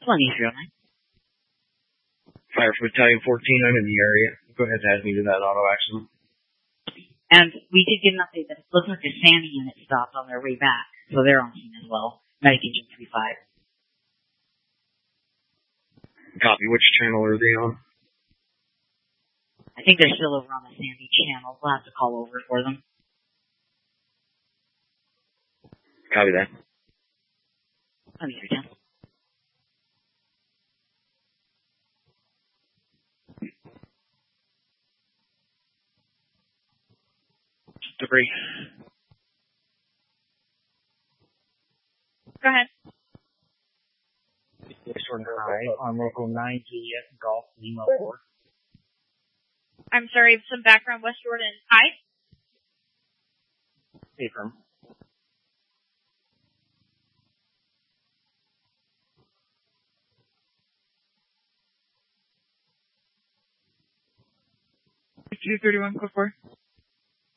1-309. Fire for Battalion 14, I'm in the area. Go ahead and add me to that auto accident. And we did get an update that it looks like the Sandy unit stopped on their way back, so they're on scene as well. Medic Agent 35. Copy. Which channel are they on? I think they're still over on the Sandy channel. We'll have to call over for them. Copy that. 1-310. Debris. Go ahead. On local 9 Juliet Golf Lima 4. I'm sorry, some background. West Jordan. Hi. Affirm. Two 31 code 4.